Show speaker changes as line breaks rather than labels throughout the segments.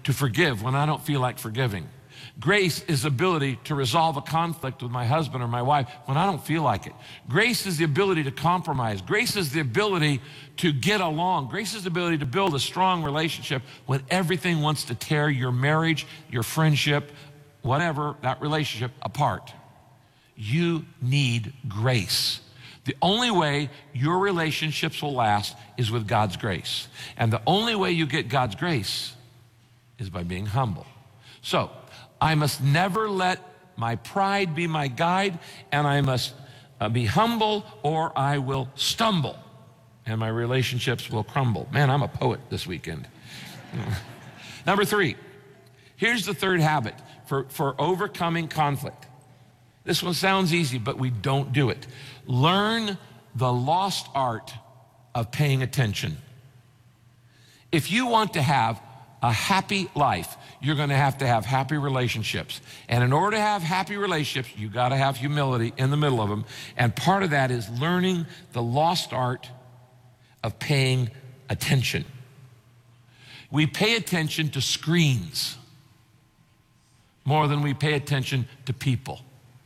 to forgive when I don't feel like forgiving. Grace is the ability to resolve a conflict with my husband or my wife when I don't feel like it. Grace is the ability to compromise. Grace is the ability to get along. Grace is the ability to build a strong relationship when everything wants to tear your marriage, your friendship, whatever, that relationship apart. You need grace. The only way your relationships will last is with God's grace. And the only way you get God's grace is by being humble. So, I must never let my pride be my guide, and I must be humble or I will stumble and my relationships will crumble. Man, I'm a poet this weekend. Number 3, here's the third habit for overcoming conflict. This one sounds easy, but we don't do it. Learn the lost art of paying attention. If you want to have a happy life, you're going to have happy relationships. And in order to have happy relationships, you got to have humility in the middle of them. And part of that is learning the lost art of paying attention. We pay attention to screens more than we pay attention to people.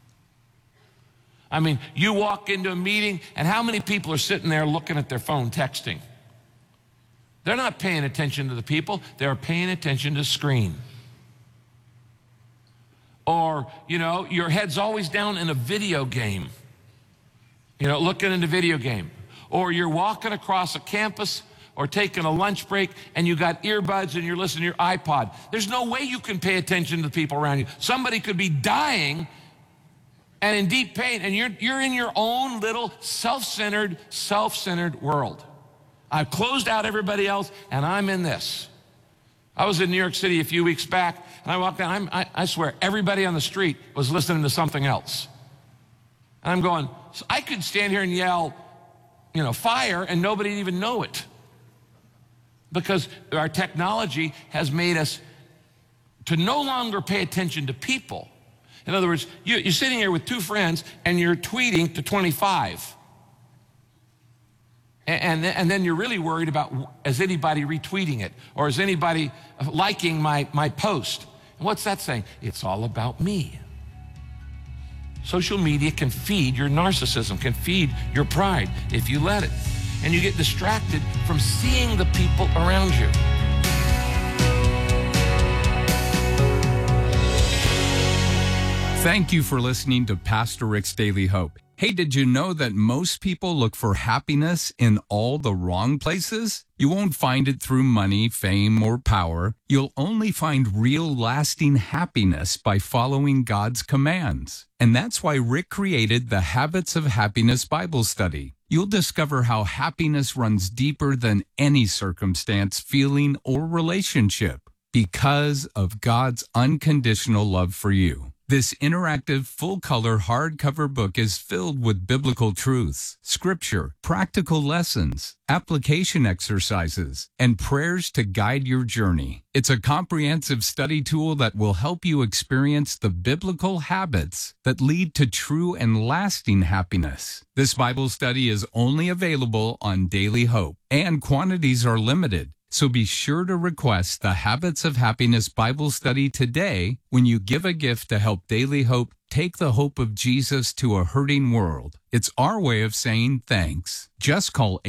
I mean, you walk into a meeting, and how many people are sitting there looking at their phone, texting? They're not paying attention to the people. They're paying attention to the screen. Or, your head's always down in a video game, looking at a video game. Or you're walking across a campus or taking a lunch break and you got earbuds and you're listening to your iPod. There's no way you can pay attention to the people around you. Somebody could be dying and in deep pain, and you're in your own little self-centered world. I've closed out everybody else, and I'm in this. I was in New York City a few weeks back, and I walked down. I swear, everybody on the street was listening to something else. And I'm going, so I could stand here and yell, fire, and nobody'd even know it. Because our technology has made us to no longer pay attention to people. In other words, you're sitting here with 2 friends, and you're tweeting to 25. And then you're really worried about, is anybody retweeting it? Or is anybody liking my post? And what's that saying? It's all about me. Social media can feed your narcissism, can feed your pride if you let it. And you get distracted from seeing the people around you.
Thank you for listening to Pastor Rick's Daily Hope. Hey, did you know that most people look for happiness in all the wrong places? You won't find it through money, fame, or power. You'll only find real lasting happiness by following God's commands. And that's why Rick created the Habits of Happiness Bible Study. You'll discover how happiness runs deeper than any circumstance, feeling, or relationship because of God's unconditional love for you. This interactive, full-color, hardcover book is filled with biblical truths, scripture, practical lessons, application exercises, and prayers to guide your journey. It's a comprehensive study tool that will help you experience the biblical habits that lead to true and lasting happiness. This Bible study is only available on Daily Hope, and quantities are limited. So be sure to request the Habits of Happiness Bible Study today when you give a gift to help Daily Hope take the hope of Jesus to a hurting world. It's our way of saying thanks. Just call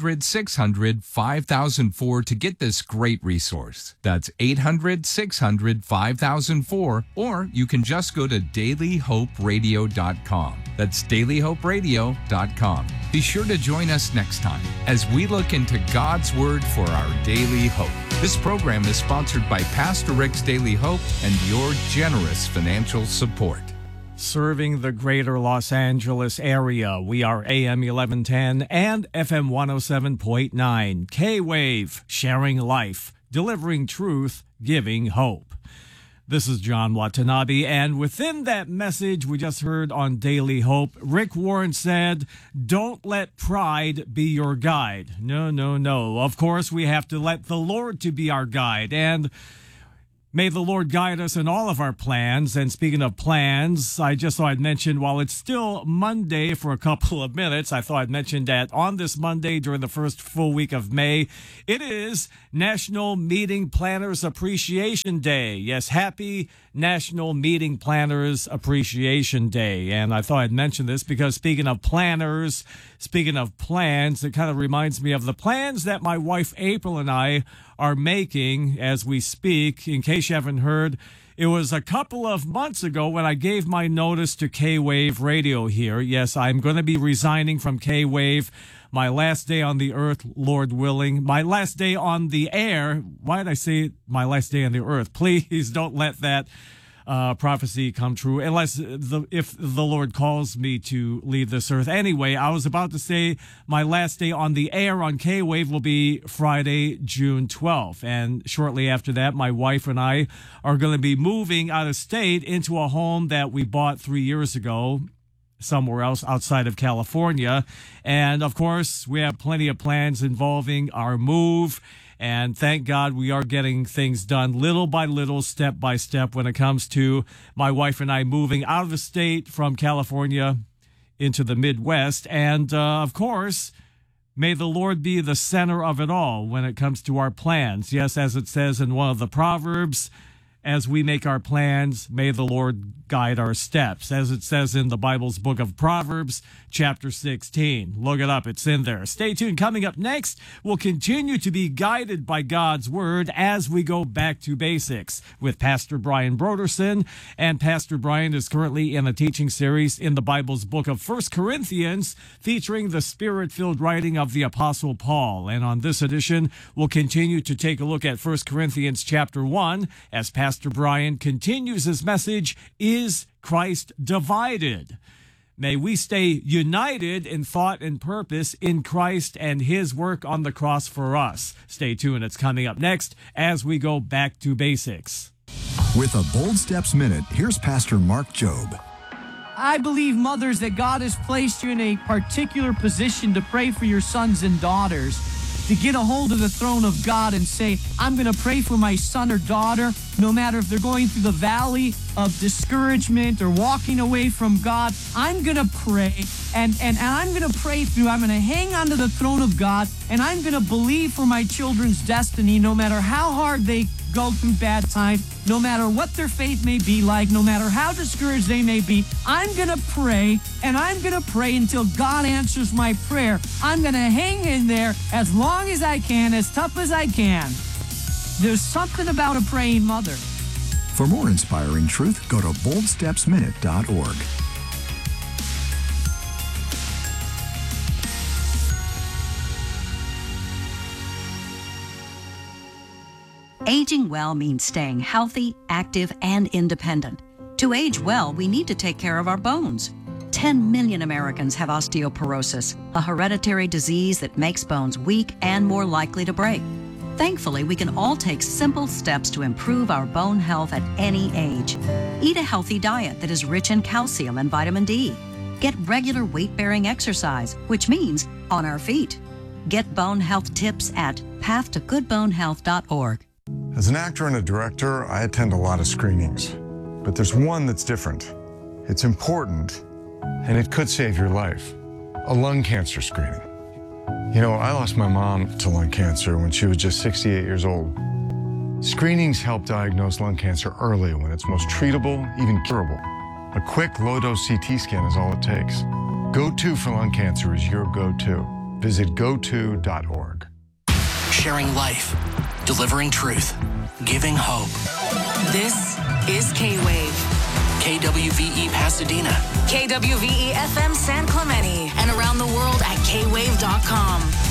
800-600-5004 to get this great resource. That's 800-600-5004, or you can just go to dailyhoperadio.com. That's dailyhoperadio.com. Be sure to join us next time as we look into God's Word for our daily hope. This program is sponsored by Pastor Rick's Daily Hope and your generous financial support.
Serving the greater Los Angeles area, we are AM 1110 and FM 107.9. K-Wave, sharing life, delivering truth, giving hope. This is John Watanabe, and within that message we just heard on Daily Hope, Rick Warren said, don't let pride be your guide. No. Of course, we have to let the Lord to be our guide. And May the Lord guide us in all of our plans. And speaking of plans, I just thought I'd mention, while it's still Monday for a couple of minutes, I thought I'd mention that on this Monday during the first full week of May, it is National Meeting Planners Appreciation Day. Yes, happy National Meeting Planners Appreciation Day. And I thought I'd mention this because speaking of planners, speaking of plans, it kind of reminds me of the plans that my wife April and I are making as we speak. In case you haven't heard, it was a couple of months ago when I gave my notice to K-Wave Radio here. Yes, I'm going to be resigning from K-Wave. My last day on the earth, Lord willing. My last day on the air. Why did I say my last day on the earth? Please don't let that prophecy come true, unless if the Lord calls me to leave this earth. Anyway, I was about to say my last day on the air on K-Wave will be Friday, June 12th. And shortly after that, my wife and I are going to be moving out of state into a home that we bought 3 years ago, somewhere else outside of California. And of course, we have plenty of plans involving our move. And thank God we are getting things done little by little, step by step, when it comes to my wife and I moving out of the state from California into the Midwest. And of course, may the Lord be the center of it all when it comes to our plans. Yes, as it says in one of the Proverbs, as we make our plans, may the Lord guide our steps. As it says in the Bible's book of Proverbs, chapter 16. Look it up. It's in there. Stay tuned. Coming up next, we'll continue to be guided by God's Word as we go back to basics with Pastor Brian Broderson. And Pastor Brian is currently in a teaching series in the Bible's book of 1 Corinthians, featuring the Spirit-filled writing of the Apostle Paul. And on this edition, we'll continue to take a look at 1 Corinthians chapter 1 as Pastor Brian continues his message, Is Christ Divided? May we stay united in thought and purpose in Christ and his work on the cross for us. Stay tuned. It's coming up next as we go back to basics.
With a Bold Steps Minute, here's Pastor Mark Jobe.
I believe, mothers, that God has placed you in a particular position to pray for your sons and daughters, to get a hold of the throne of God and say, I'm going to pray for my son or daughter, no matter if they're going through the valley of discouragement or walking away from God. I'm going to pray, and I'm going to pray through. I'm going to hang onto the throne of God, and I'm going to believe for my children's destiny, no matter how hard they go through bad times, no matter what their faith may be like, no matter how discouraged they may be. I'm going to pray, and I'm going to pray until God answers my prayer. I'm going to hang in there as long as I can, as tough as I can. There's something about a praying mother.
For more inspiring truth, go to boldstepsminute.org.
Aging well means staying healthy, active, and independent. To age well, we need to take care of our bones. 10 million Americans have osteoporosis, a hereditary disease that makes bones weak and more likely to break. Thankfully, we can all take simple steps to improve our bone health at any age. Eat a healthy diet that is rich in calcium and vitamin D. Get regular weight-bearing exercise, which means on our feet. Get bone health tips at pathtogoodbonehealth.org.
As an actor and a director, I attend a lot of screenings, but there's one that's different. It's important, and it could save your life. A lung cancer screening. You know, I lost my mom to lung cancer when she was just 68 years old. Screenings help diagnose lung cancer early when it's most treatable, even curable. A quick low-dose CT scan is all it takes. Go-To for lung cancer is your go-to. Visit goto.org.
Sharing life, delivering truth, giving hope.
This is K-Wave.
KWVE Pasadena.
KWVE FM San Clemente. And around the world at kwave.com.